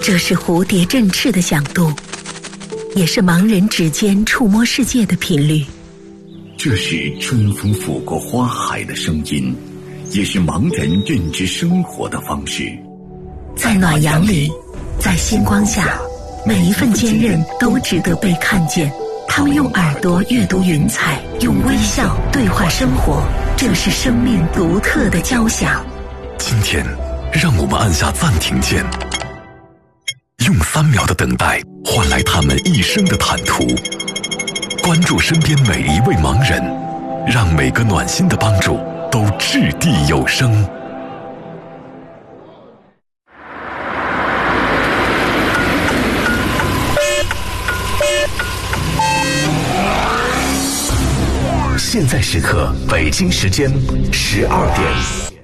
这是蝴蝶振翅的响度，也是盲人指尖触摸世界的频率。 这是春风拂过花海的声音，也是盲人认知生活的方式。 在暖阳里，在星光下，每一份坚韧都值得被看见。他们用耳朵阅读云彩，用微笑对话生活，这是生命独特的交响。 今天让我们按下暂停键，用3秒的等待换来他们一生的坦途。关注身边每一位盲人，让每个暖心的帮助都掷地有声。现在时刻，北京时间12点。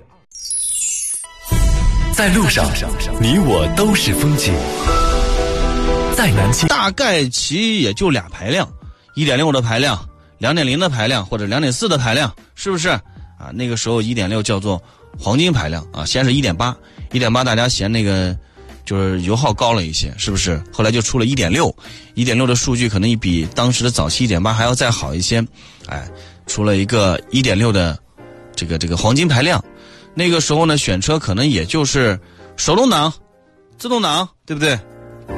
在路上，你我都是风景。在南京， 大概其也就俩排量，1.6的排量，2.0的排量，或者2.4的排量，是不是啊？那个时候1.6叫做黄金排量啊，先是1.8，1.8大家嫌那个就是油耗高了一些，是不是？后来就出了1.6的数据可能比当时的早期1.8还要再好一些，出了一个1.6的这个黄金排量。那个时候呢，选车可能也就是手动挡、自动挡，对不对？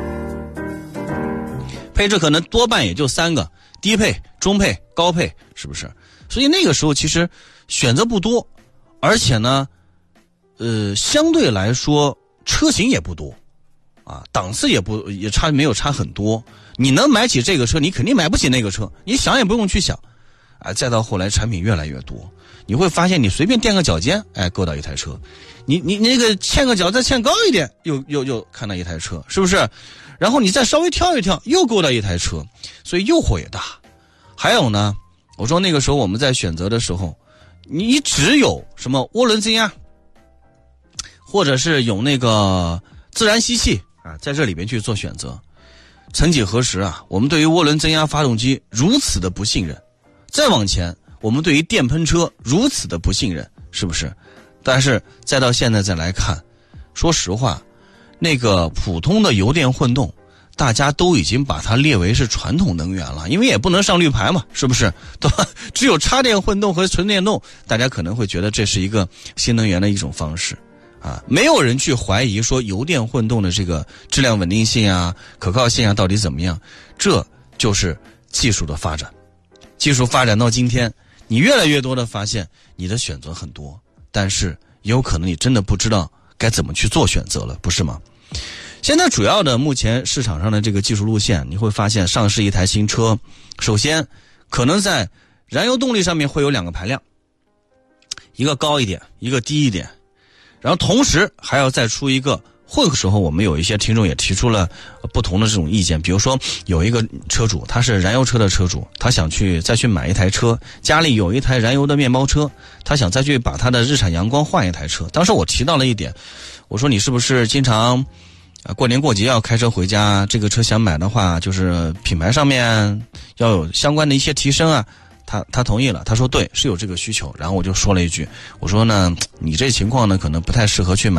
配置可能多半也就3个：低配、中配、高配，是不是？所以那个时候其实选择不多，而且呢，相对来说车型也不多，档次也没有差很多。你能买起这个车，你肯定买不起那个车，你想也不用去想。再到后来产品越来越多，你会发现你随便垫个脚尖，够到一台车。你那个嵌个脚再嵌高一点，又看到一台车，是不是？然后你再稍微跳一跳，又够到一台车，所以诱惑也大。还有呢，我说那个时候我们在选择的时候，你只有什么涡轮增压，或者是有那个自然吸气在这里边去做选择。曾几何时我们对于涡轮增压发动机如此的不信任。再往前，我们对于电喷车如此的不信任，是不是？但是再到现在再来看，说实话，那个普通的油电混动，大家都已经把它列为是传统能源了，因为也不能上绿牌嘛，是不是？对吧？只有插电混动和纯电动，大家可能会觉得这是一个新能源的一种方式没有人去怀疑说油电混动的这个质量稳定性可靠性到底怎么样，这就是技术的发展。技术发展到今天，你越来越多的发现你的选择很多，但是也有可能你真的不知道该怎么去做选择了，不是吗？现在主要的目前市场上的这个技术路线，你会发现上市一台新车，首先可能在燃油动力上面会有2个排量，一个高一点，一个低一点，然后同时还要再出一个。混合时候我们有一些听众也提出了不同的这种意见，比如说有一个车主，他是燃油车的车主，他想再去买一台车，家里有一台燃油的面包车，他想再去把他的日产阳光换一台车。当时我提到了一点，我说你是不是经常过年过节要开车回家，这个车想买的话就是品牌上面要有相关的一些提升他同意了，他说对，是有这个需求。然后我就说了一句，我说呢，你这情况呢可能不太适合去买